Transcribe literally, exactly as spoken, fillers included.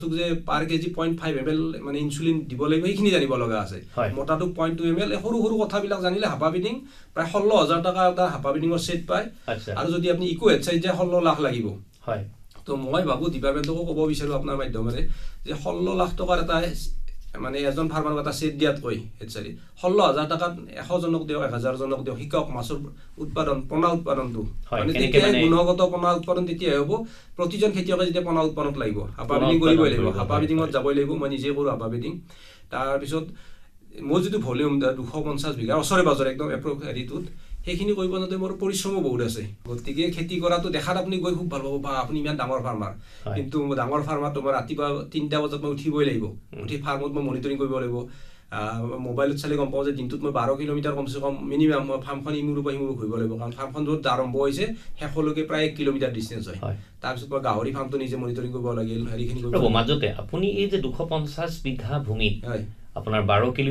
যে পাৰ KG zero point five M L মানে insulin দিব লাগিব এইখিনি জানিব লগা আছে মোটাটো zero point two M L সৰু সৰু কথাবিলাক জানিলে হাপা বিডিং প্ৰায় ষোল্ল হাজাৰ টকা এটা হাপা বিডিংৰ সেট পায় আৰু যদি আপুনি ইকো এক্সাইজ যে ষোল্ল লাখ লাগিব হয় তো মই ভাবো ডিপাৰ্টমেন্টকো ক'ব বিচাৰো আপোনাৰ মাধ্যমেৰে যে ষোল্ল লাখ টকাৰ এটা মানে এজন ফাৰ্মাৰ এটা সেট দিয়াত কই হেডচাৰি ষোল্ল হাজাৰ টাকাত এশ জনক দিও এক হাজাৰ জনক দিও শিকক মাছৰ উৎপাদন পোনা উৎপাদনটো মানে তেতিয়া গুণগত পোনা উৎপাদন তেতিয়া হ'ব প্ৰতিজন খেতিয়কে যেতিয়া পোনা উৎপাদনত লাগিব হাপা বিডিং কৰিব লাগিব হাপা বিডিংত যাব লাগিব মই নিজে কৰো হাপা বিডিং তাৰ পিছত মই যদি ভলিউম দুশ পঞ্চাছ বিঘা ওচৰে বাজৰে একদম এপ্ৰক্স এৰিটোত সেইখিনি কৰিব যাতে মোৰ পৰিশ্ৰম বহুত আছে গতিকে খেতি কৰাটো দেখাত আপুনি গৈ খুব ভাল পাব বা আপুনি ইমান ডাঙৰ ফাৰ্মাৰ কিন্তু ডাঙৰ ফাৰ্মাৰ তোমাৰ ৰাতিপুৱা তিনিটা বজাত মই উঠিবই লাগিব উঠি ফাৰ্মত মই মনিটৰিং কৰিব লাগিব মোবাইলত চালে গম পাওঁ যে দিনটোত মই বাৰ কিলোমিটাৰ কমসে কম মিনিমাম মই ফাৰ্মখন ইমুৰৰ পৰা ইমুৰ ঘূৰিব লাগিব কাৰণ ফাৰ্মখন য'ত আৰম্ভ হৈছে শেষলৈকে প্ৰায় এক কিলোমিটাৰ ডিষ্টেঞ্চ হয় তাৰপিছত মই গাহৰি ফাৰ্মটো নিজে মনিটৰিং কৰিব লাগিল হেৰিখিনি কৰিব মাজতে আপুনি এই যে দুশ পঞ্চাছ বিঘা ভূমিত আপোনাৰ বাৰ কিলো